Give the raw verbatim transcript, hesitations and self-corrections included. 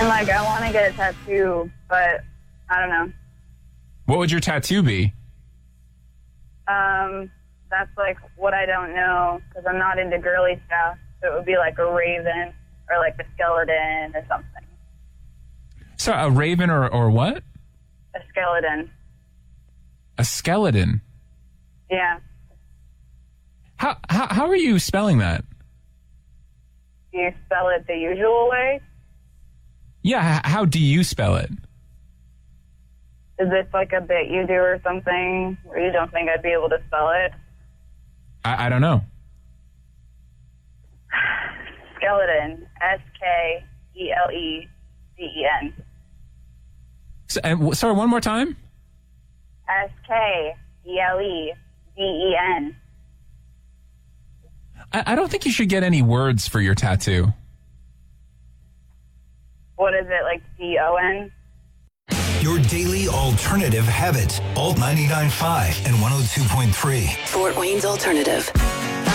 And, like, I want to get a tattoo, but I don't know. What would your tattoo be? Um, that's, like, what I don't know, because I'm not into girly stuff. So it would be, like, a raven or, like, a skeleton or something. So a raven or, or what? A skeleton. A skeleton? Yeah. How, how, how are you spelling that? Do you spell it the usual way? Yeah, h- how do you spell it? Is this like a bit you do or something where you don't think I'd be able to spell it? I, I don't know. Skeleton. S K E L E D E N. So, and, w- sorry, one more time? S K E L E D E N. I, I don't think you should get any words for your tattoo. What is it, like D O N? Your daily alternative habit. Alt ninety-nine point five and one oh two point three. Fort Wayne's Alternative.